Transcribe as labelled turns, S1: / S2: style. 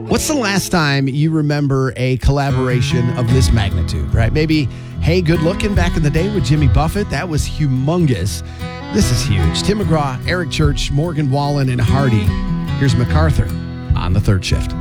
S1: What's the last time you remember a collaboration of this magnitude, right? Maybe Hey Good Looking back in the day with Jimmy Buffett. That was humongous. This is huge. Tim McGraw, Eric Church, Morgan Wallen, and Hardy. Here's MacArthur on the Third Shift.